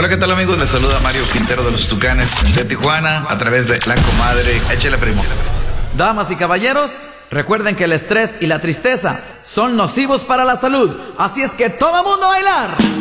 Hola, ¿qué tal, amigos? Les saluda Mario Quintero de los Tucanes de Tijuana a través de La Comadre. Échale, primo. Damas y caballeros, recuerden que el estrés y la tristeza son nocivos para la salud. Así es que todo mundo a bailar.